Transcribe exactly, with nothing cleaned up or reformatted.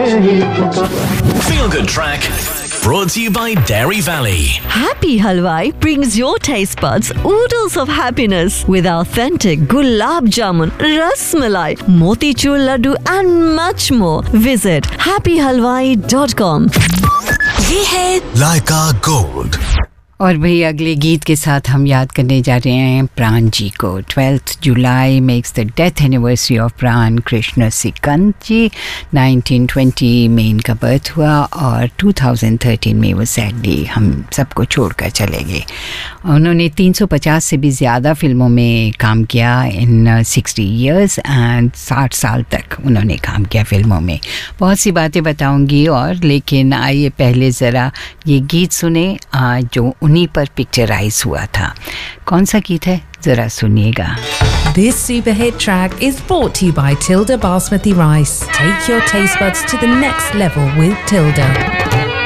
Feel Good Track brought to you by Dairy Valley. Happy Halwai brings your taste buds oodles of happiness with authentic gulab jamun, ras malai, motichur laddu and much more. Visit happy halwai dot com. ये है Laika Gold. और भाई अगले गीत के साथ हम याद करने जा रहे हैं प्राण जी को. Twelfth July makes the death anniversary of प्राण कृष्ण सिकंद जी. नाइनटीन ट्वेंटी में इनका बर्थ हुआ और टू थाउजेंड थर्टीन में वो सैडली हम सबको छोड़कर चले गए. उन्होंने तीन सौ पचास से भी ज़्यादा फिल्मों में काम किया इन सिक्सटी इयर्स एंड साठ साल तक उन्होंने काम किया फिल्मों में. बहुत सी बातें बताऊंगी और लेकिन आइए पहले ज़रा ये गीत सुने जो उन्हीं पर पिक्चराइज हुआ था. कौन सा गीत है जरा सुनिएगा. This super hit track is brought to you by Tilda Basmati Rice. Take your taste buds to the next level with Tilda.